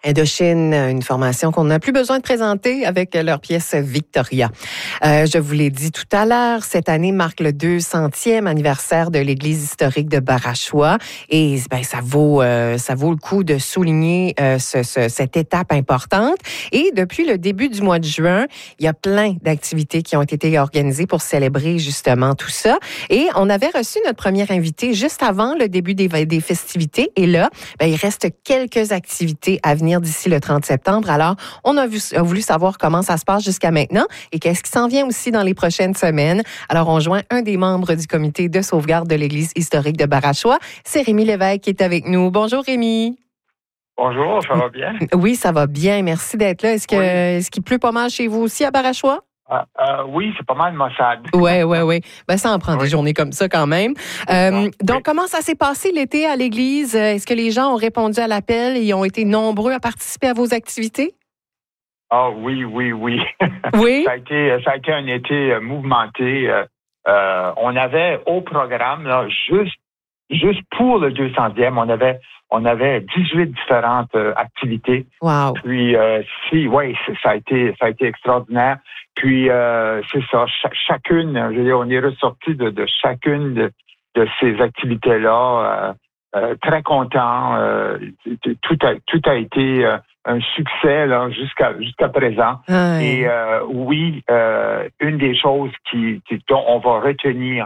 Indochine, une formation qu'on n'a plus besoin de présenter avec leur pièce Victoria. Je vous l'ai dit tout à l'heure, cette année marque le 200e anniversaire de l'Église historique de Barachois et ça vaut le coup de souligner cette étape importante. Et depuis le début du mois de juin, il y a plein d'activités qui ont été organisées pour célébrer justement tout ça. Et on avait reçu notre première invitée juste avant le début des festivités. Et là, il reste quelques activités à venir d'ici le 30 septembre. Alors, on a voulu savoir comment ça se passe jusqu'à maintenant et qu'est-ce qui s'en vient aussi dans les prochaines semaines. Alors, on joint un des membres du comité de sauvegarde de l'Église historique de Barachois. C'est Rémi Lévesque qui est avec nous. Bonjour, Rémi. Bonjour, ça va bien? Oui, ça va bien. Merci d'être là. Est-ce qu'il pleut pas mal chez vous aussi à Barachois? Oui, c'est pas mal maussade. Oui. Ça en prend des journées comme ça quand même. Donc, comment ça s'est passé l'été à l'église? Est-ce que les gens ont répondu à l'appel et ont été nombreux à participer à vos activités? Oui. Oui? Ça a été un été mouvementé. On avait au programme, là, juste pour le 200e, on avait 18 différentes activités. Wow. Puis, ça a été extraordinaire. Puis, c'est ça, chacune, je veux dire, on est ressorti de chacune de ces activités-là très content. Tout a été un succès là jusqu'à présent. Et une des choses dont on va retenir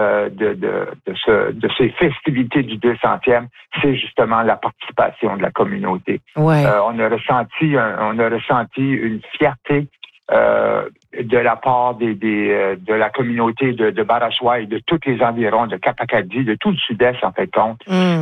de ces festivités du 200e, c'est justement la participation de la communauté. Ouais. On a ressenti une fierté de la part de la communauté de Barachois et de tous les environs de Cap-Acadie, de tout le sud-est en fait compte,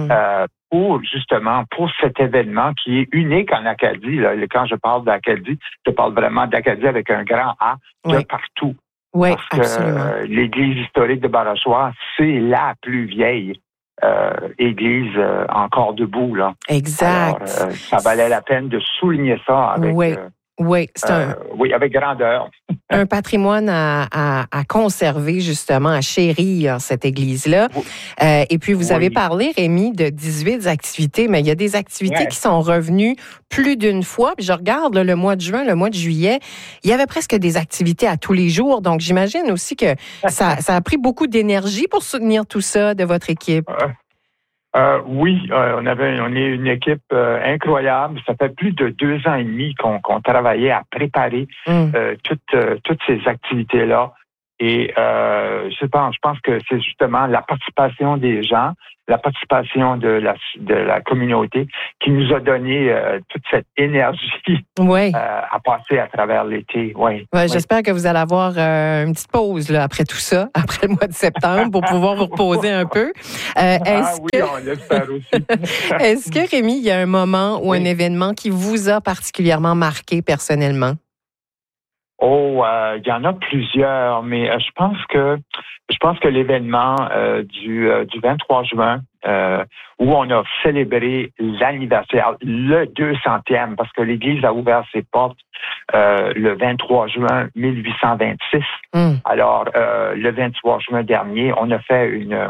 pour cet événement qui est unique en Acadie. Là. Quand je parle d'Acadie, je parle vraiment d'Acadie avec un grand A de partout. Oui, parce absolument. que l'Église historique de Barachois, c'est la plus vieille église encore debout. Là. Exact. Alors, ça valait la peine de souligner ça avec... Oui, c'est avec grandeur. Un patrimoine à conserver, justement, à chérir, cette église-là. Et puis, vous avez parlé, Rémi, de 18 activités, mais il y a des activités qui sont revenues plus d'une fois. Puis je regarde le mois de juin, le mois de juillet, il y avait presque des activités à tous les jours. Donc, j'imagine aussi que ça a pris beaucoup d'énergie pour soutenir tout ça de votre équipe. On est une équipe incroyable. Ça fait plus de 2 ans et demi qu'on travaillait à préparer toutes ces activités-là. Et je pense que c'est justement la participation des gens, la participation de la communauté qui nous a donné toute cette énergie à passer à travers l'été. J'espère que vous allez avoir une petite pause là, après tout ça, après le mois de septembre, pour pouvoir vous reposer un peu. On l'espère aussi. Est-ce que, Rémi, il y a un moment ou un événement qui vous a particulièrement marqué personnellement? Il y en a plusieurs, mais je pense que l'événement du 23 juin où on a célébré l'anniversaire, le 200e, parce que l'Église a ouvert ses portes le 23 juin 1826. Alors, le 23 juin dernier, on a fait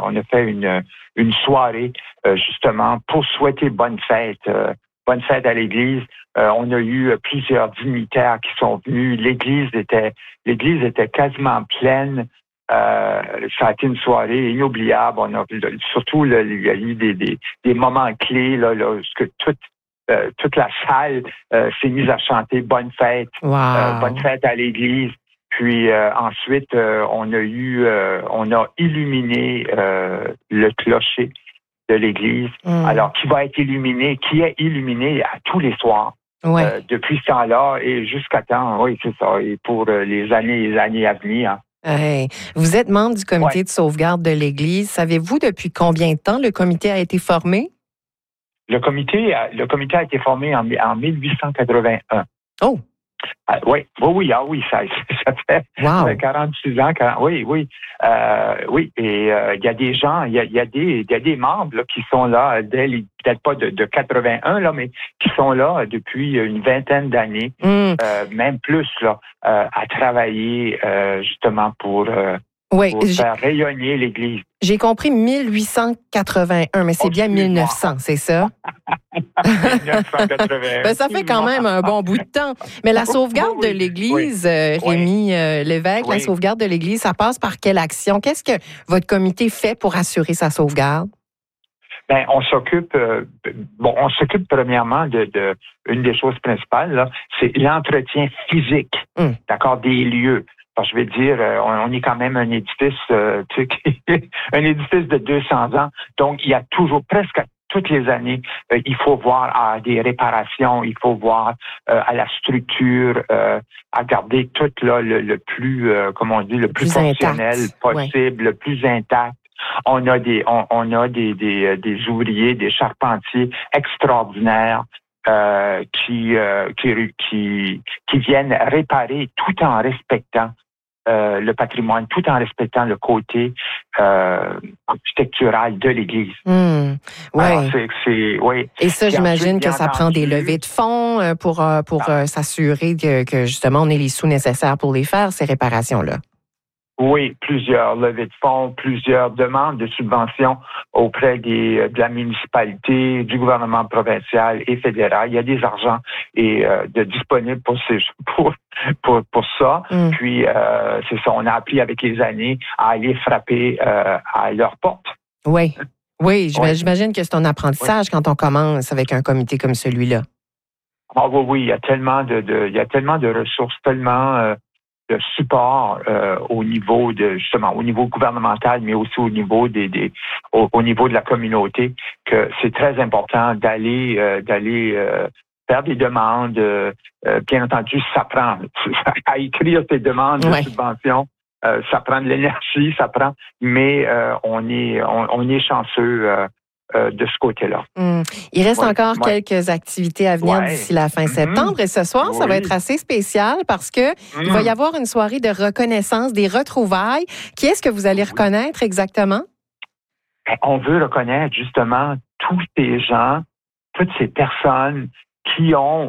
une soirée justement pour souhaiter bonne fête. Bonne fête à l'Église. On a eu plusieurs dignitaires qui sont venus. L'Église était quasiment pleine. Ça a été une soirée inoubliable. Surtout, il y a eu des moments clés là, que toute la salle s'est mise à chanter Bonne fête. Wow. Bonne fête à l'Église. Puis ensuite, on a illuminé le clocher de l'Église, alors qui est illuminé à tous les soirs depuis ce temps-là et jusqu'à temps, c'est ça, et pour les années à venir. Vous êtes membre du comité de sauvegarde de l'Église. Savez-vous depuis combien de temps le comité a été formé? Le comité a été formé en 1881. Oh! Oui, ça fait 46 ans. Oui. Et il y a des gens, il y a des membres là, qui sont là, peut-être pas de 81, là, mais qui sont là depuis une vingtaine d'années, même plus, là, à travailler justement pour Oui, pour faire rayonner l'Église. J'ai compris 1881, mais c'est bien 1900, c'est ça? 1981. Ben, ça fait quand même un bon bout de temps. Mais la sauvegarde de l'Église, Rémi Lévesque, la sauvegarde de l'Église, ça passe par quelle action? Qu'est-ce que votre comité fait pour assurer sa sauvegarde? Ben, on s'occupe premièrement de une des choses principales, là, c'est l'entretien physique, d'accord, des lieux. Alors, je vais dire, on est quand même un édifice, un édifice de 200 ans, donc il y a toujours, presque toutes les années, il faut voir à des réparations, il faut voir à la structure, à garder tout là le plus, comment on dit, le plus fonctionnel possible, le plus intact. On a des ouvriers, des charpentiers extraordinaires qui viennent réparer tout en respectant le patrimoine, tout en respectant le côté architectural de l'Église. Ouais. Alors, oui. Et ça, j'imagine que ça prend des levées de fonds pour s'assurer que justement on ait les sous nécessaires pour les faire, ces réparations-là. Oui, plusieurs levées de fonds, plusieurs demandes de subventions auprès de la municipalité, du gouvernement provincial et fédéral. Il y a des argents disponibles pour ça. Puis c'est ça, on a appris avec les années à aller frapper à leur porte. Oui, j'imagine que c'est un apprentissage quand on commence avec un comité comme celui-là. Ah oui, il y a tellement de ressources, tellement de support au niveau gouvernemental, mais aussi au niveau au niveau de la communauté, que c'est très important d'aller faire des demandes. Bien entendu, ça prend à écrire ces demandes de subvention. Ça prend de l'énergie, mais on est chanceux de ce côté-là. Il reste encore quelques activités à venir d'ici la fin septembre. Et ce soir, ça va être assez spécial parce que il va y avoir une soirée de reconnaissance, des retrouvailles. Qui est-ce que vous allez reconnaître exactement? On veut reconnaître justement tous ces gens, toutes ces personnes qui ont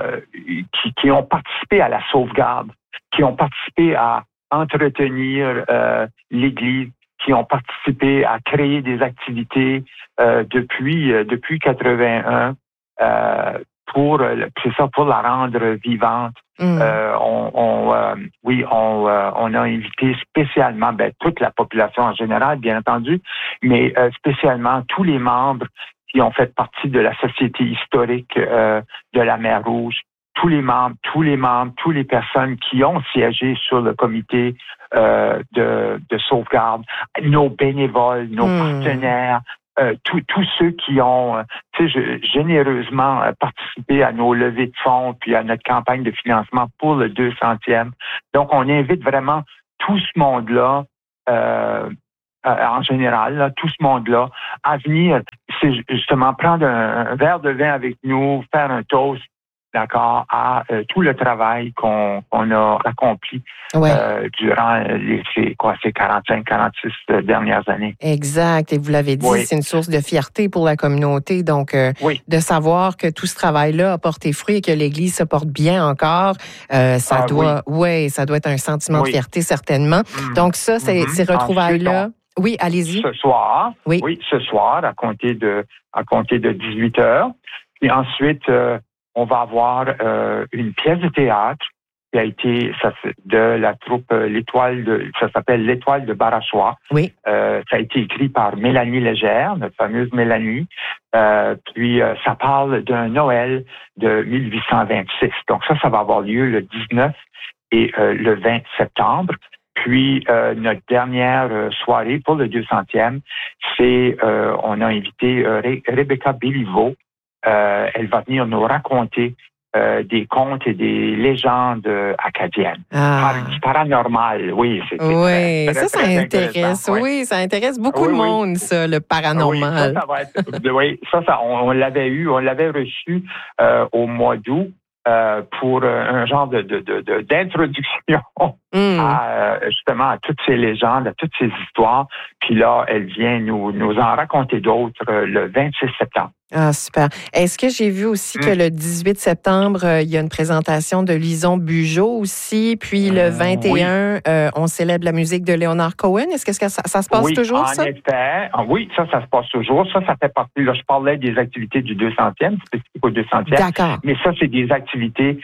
participé à la sauvegarde, qui ont participé à entretenir l'Église, qui ont participé à créer des activités depuis 81 pour la rendre vivante. On a invité spécialement toute la population en général, bien entendu, mais spécialement tous les membres qui ont fait partie de la Société historique de la Mer Rouge, tous les membres, toutes les personnes qui ont siégé sur le comité de sauvegarde, nos bénévoles, nos partenaires, tous ceux qui ont généreusement participé à nos levées de fonds puis à notre campagne de financement pour le 200e. Donc, on invite vraiment tout ce monde-là, en général, là, tout ce monde-là, à venir, c'est justement prendre un verre de vin avec nous, faire un toast, d'accord, à tout le travail qu'on a accompli durant ces 45-46 dernières années. Exact. Et vous l'avez dit, c'est une source de fierté pour la communauté. Donc, de savoir que tout ce travail-là a porté fruit et que l'Église se porte bien encore, ça doit être un sentiment de fierté, certainement. Donc, ça, ces retrouvailles-là. Oui, allez-y. Ce soir, ce soir, à compter de 18 heures. Et ensuite, on va avoir une pièce de théâtre qui a été de la troupe ça s'appelle l'Étoile de Barachois. Oui. Ça a été écrit par Mélanie Légère, notre fameuse Mélanie. Puis ça parle d'un Noël de 1826. Donc ça va avoir lieu le 19 et le 20 septembre. Puis notre dernière soirée pour le 200e, c'est on a invité Rebecca Béliveau. Elle va venir nous raconter des contes et des légendes acadiennes. Paranormal, oui. Oui, ça intéresse. Oui, ça intéresse beaucoup de monde, ça, le paranormal. On l'avait reçu au mois d'août. Pour un genre d'introduction justement à toutes ces légendes, à toutes ces histoires. Puis là, elle vient nous en raconter d'autres le 26 septembre. Ah, super. Est-ce que j'ai vu aussi que le 18 septembre, il y a une présentation de Lison Bugeaud aussi, puis le 21, on célèbre la musique de Leonard Cohen. Est-ce que ça se passe toujours, en ça? effet. Oui, ça se passe toujours. Ça fait partie, là, je parlais des activités du 200e, spécifique au 200e. D'accord. Mais ça, c'est des activités,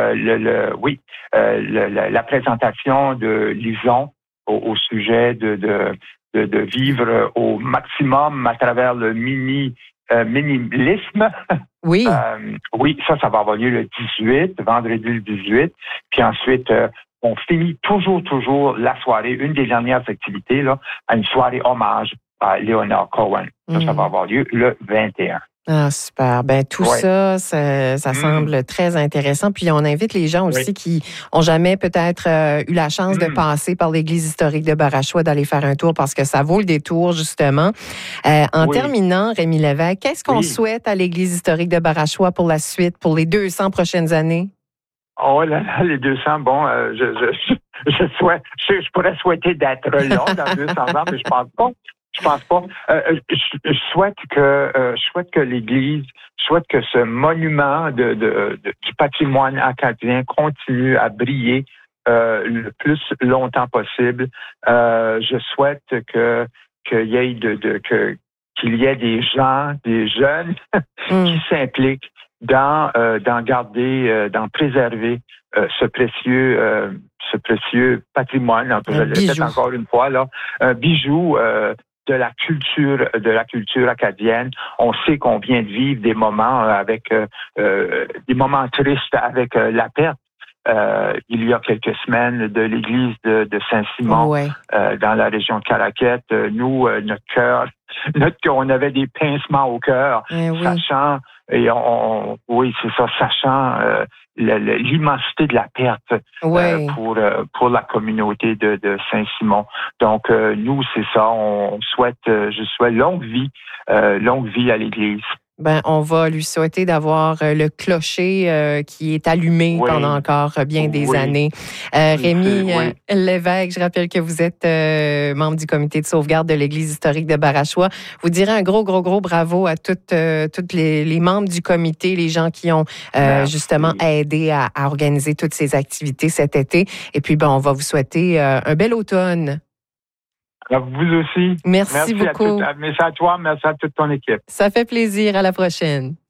la présentation de Lison au sujet de vivre au maximum à travers le minimalisme. Oui. Oui, ça va avoir lieu le 18, vendredi le 18. Puis ensuite, on finit toujours la soirée, une des dernières activités, là, à une soirée hommage à Leonard Cohen. Ça va avoir lieu le 21. Ah, super. Ben, tout ça semble très intéressant. Puis, on invite les gens aussi qui ont jamais peut-être eu la chance de passer par l'église historique de Barachois d'aller faire un tour parce que ça vaut le détour, justement. En terminant, Rémi Lévesque, qu'est-ce qu'on souhaite à l'église historique de Barachois pour la suite, pour les 200 prochaines années? Oh là là, les 200, bon, je pourrais souhaiter d'être là dans 200 ans, mais je pense pas. Je souhaite que l'Église, que ce monument du patrimoine acadien continue à briller le plus longtemps possible. Je souhaite qu'il y ait des gens, des jeunes qui s'impliquent dans préserver ce précieux patrimoine. Je le répète encore une fois là, un bijou. De la culture acadienne. On sait qu'on vient de vivre des moments des moments tristes avec la perte. Il y a quelques semaines de l'église de Saint-Simon dans la région de Caraquette. Nous, notre cœur, on avait des pincements au cœur, sachant sachant l'immensité de la perte pour la communauté de Saint-Simon. Donc, nous, c'est ça. Je souhaite longue vie à l'Église. Ben, on va lui souhaiter d'avoir le clocher qui est allumé pendant encore bien des années. Rémi Lévesque, je rappelle que vous êtes membre du comité de sauvegarde de l'Église historique de Barachois. Vous direz un gros bravo à toutes les membres du comité, les gens qui ont justement aidé à organiser toutes ces activités cet été. Et puis, on va vous souhaiter un bel automne. Alors, vous aussi. Merci beaucoup. Merci à toi, merci à toute ton équipe. Ça fait plaisir. À la prochaine.